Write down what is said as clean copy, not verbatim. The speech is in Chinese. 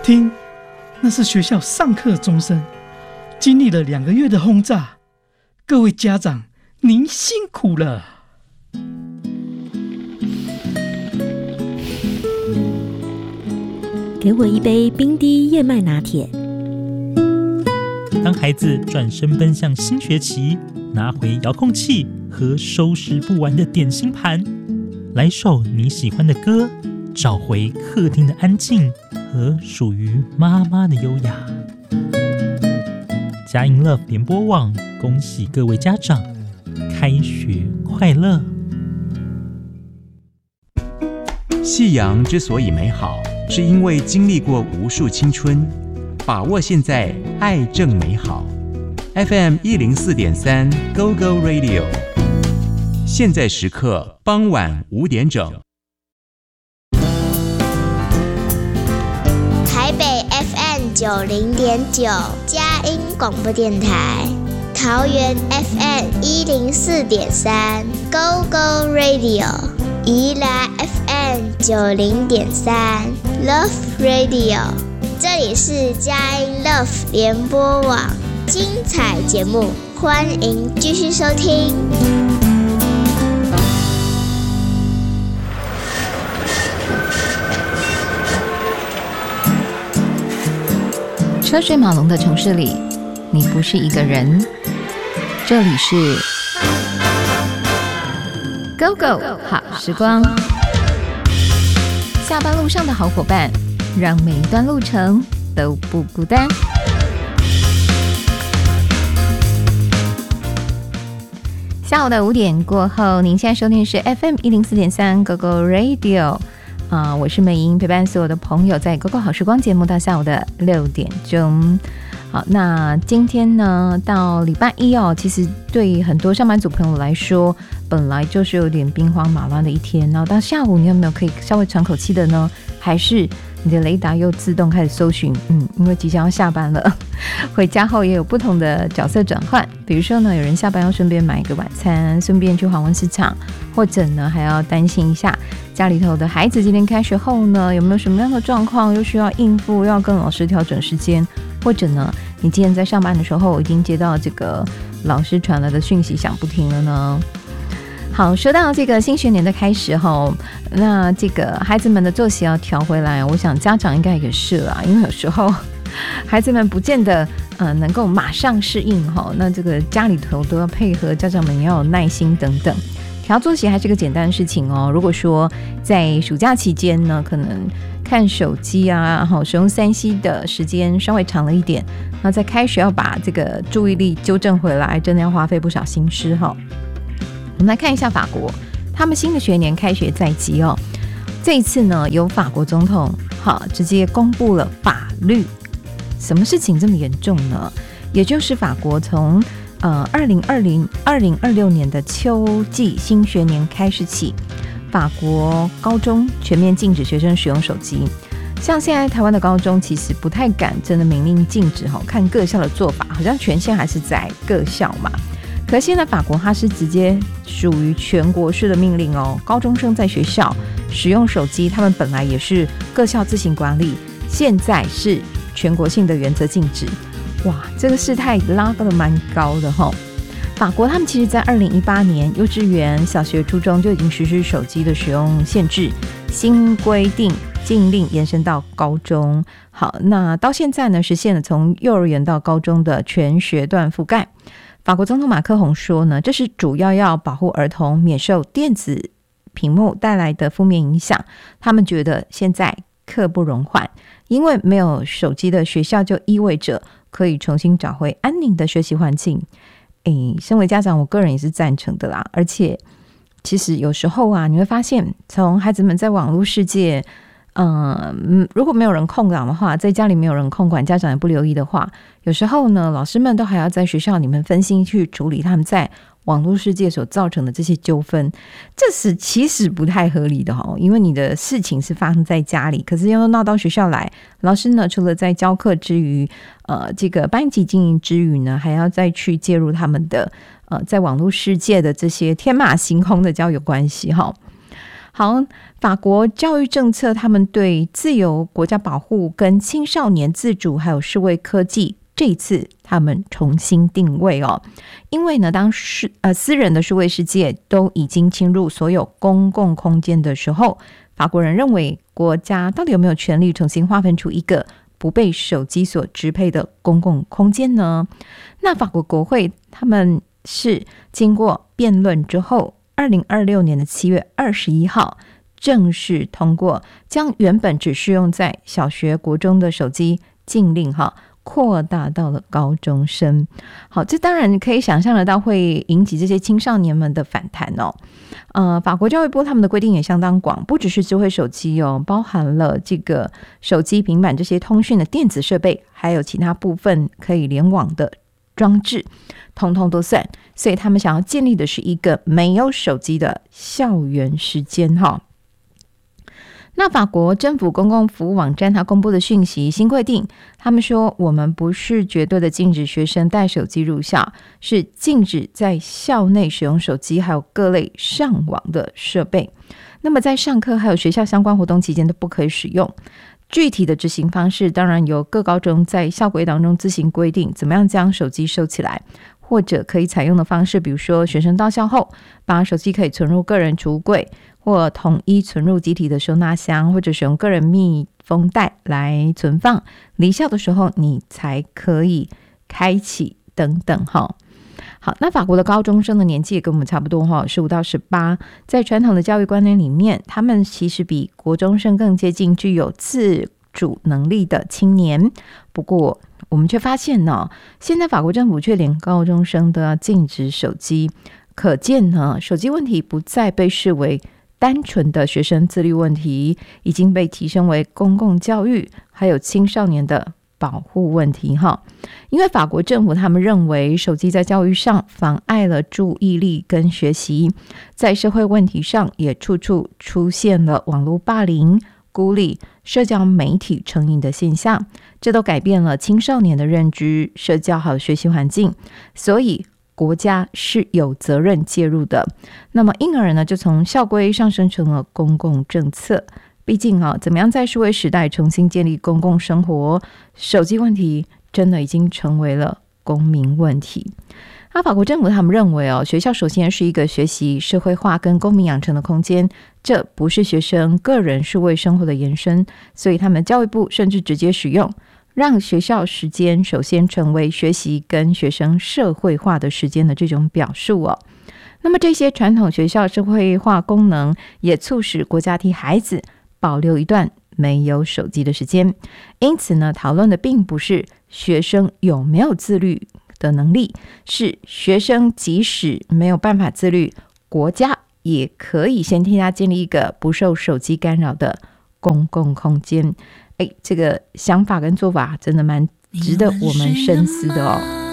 听，那是学校上课钟声。经历了2个月的轰炸，各位家长，您辛苦了。 给我一杯冰滴燕麦拿铁。 当孩子转身奔向新学期，拿回遥控器和收拾不完的点心盘，来首你喜欢的歌，找回客厅的安静和属于妈妈的优雅。佳音 Love 联播网恭喜各位家长开学快乐。 夕阳之所以美好，是因为经历过无数青春。把握现在，爱正美好。FM 104.3 Go Go Radio， 现在时刻傍晚5点整。 台北 FM 90.9佳音广播电台，桃园 FM 104.3 Go Go Radio， 宜兰 FM 90.3 Love Radio。这里是佳音 Love 联播网，精彩节目，欢迎继续收听。 车水马龙的城市里，你不是一个人。这里是 Go Go 好时光，下班路上的好伙伴，让每一段路程都不孤单。下午的5点过后，您现在收听的是 FM 104.3 Go Go Radio。我是美英，陪伴所有的朋友在 Go Go 好时光节目到下午的6点钟。好，那今天呢，到礼拜一哦，其实对很多上班族朋友来说，本来就是有点兵荒马乱的一天。然后到下午，你有没有可以稍微喘口气的呢？还是你的雷达又自动开始搜寻？因为即将要下班了，回家后也有不同的角色转换。比如说呢，有人下班要顺便买一个晚餐，顺便去黄昏市场，或者呢还要担心一下家里头的孩子今天开学后呢有没有什么样的状况，又需要应付，又要跟老师调整时间，或者呢你今天在上班的时候已经接到这个老师传来的讯息响不停了呢？好，说到这个新学年的开始后，那这个孩子们的作息要调回来，我想家长应该也是啦，因为有时候孩子们不见得能够马上适应齁，那这个家里头都要配合，家长们也要有耐心等等。调作息还是个简单的事情哦。如果说在暑假期间呢，可能看手机啊，使用3C 的时间稍微长了一点，那在开学要把这个注意力纠正回来，真的要花费不少心思齁。我们来看一下法国，他们新的学年开学在即哦。这一次呢，由法国总统直接公布了法律。什么事情这么严重呢？也就是法国从2026年的秋季新学年开始起，法国高中全面禁止学生使用手机。像现在台湾的高中其实不太敢真的明令禁止，看各校的做法，好像权限还是在各校嘛。可是现在法国它是直接属于全国式的命令哦，高中生在学校使用手机，他们本来也是各校自行管理，现在是全国性的原则禁止。哇，这个事态拉得蛮高的齁。法国他们其实在2018年幼稚园、小学、初中就已经实施手机的使用限制，新规定禁令延伸到高中。好，那到现在呢，实现了从幼儿园到高中的全学段覆盖。法国总统马克宏说呢，这是主要保护儿童免受电子屏幕带来的负面影响。他们觉得现在刻不容缓，因为没有手机的学校就意味着可以重新找回安宁的学习环境。身为家长，我个人也是赞成的啦。而且其实有时候啊，你会发现从孩子们在网络世界如果没有人控管的话，在家里没有人控管，家长也不留意的话，有时候呢，老师们都还要在学校里面分心去处理他们在网络世界所造成的这些纠纷，这是其实不太合理的哦。因为你的事情是发生在家里，可是又闹到学校来，老师呢除了在教课之余，这个班级经营之余呢，还要再去介入他们的在网络世界的这些天马行空的交友关系哈。 好，法国教育政策，他们对自由、国家保护跟青少年自主还有数位科技，这一次他们重新定位哦。因为呢，当私人的数位世界都已经侵入所有公共空间的时候，法国人认为国家到底有没有权利重新划分出一个不被手机所支配的公共空间呢？那法国国会他们是经过辩论之后，2026年的7月21号正式通过，将原本只适用在小学、国中的手机禁令扩大到了高中生。好，这当然可以想象得到会引起这些青少年们的反弹哦。法国教育部他们的规定也相当广，不只是智慧手机哦，包含了这个手机、平板这些通讯的电子设备，还有其他部分可以联网的装置，通通都算。所以他们想要建立的是一个没有手机的校园时间哈。那法国政府公共服务网站它公布的讯息新规定，他们说我们不是绝对的禁止学生带手机入校，是禁止在校内使用手机还有各类上网的设备，那么在上课还有学校相关活动期间都不可以使用。具体的执行方式当然由各高中在校规当中自行规定怎么样将手机收起来，或者可以采用的方式，比如说学生到校后把手机可以存入个人储物柜，或统一存入集体的收纳箱，或者使用个人密封袋来存放，离校的时候你才可以开启等等哈。好，那法国的高中生的年纪也跟我们差不多15到18，在传统的教育观念里面，他们其实比国中生更接近具有自主能力的青年。不过我们却发现呢，现在法国政府却连高中生都要禁止手机，可见呢，手机问题不再被视为单纯的学生自律问题，已经被提升为公共教育还有青少年的保护问题哈。因为法国政府他们认为手机在教育上妨碍了注意力跟学习，在社会问题上也处处出现了网络霸凌、孤立、社交媒体成瘾的现象，这都改变了青少年的认知、社交还有学习环境，所以国家是有责任介入的。那么因而呢，就从校规上升成了公共政策。毕竟怎么样在数位时代重新建立公共生活，手机问题真的已经成为了公民问题。那法国政府他们认为学校首先是一个学习社会化跟公民养成的空间，这不是学生个人数位生活的延伸，所以他们教育部甚至直接使用让学校时间首先成为学习跟学生社会化的时间的这种表述那么这些传统学校社会化功能也促使国家替孩子保留一段没有手机的时间。因此呢，讨论的并不是学生有没有自律的能力，是学生即使没有办法自律，国家也可以先替他建立一个不受手机干扰的公共空间。这个想法跟做法真的蛮值得我们深思的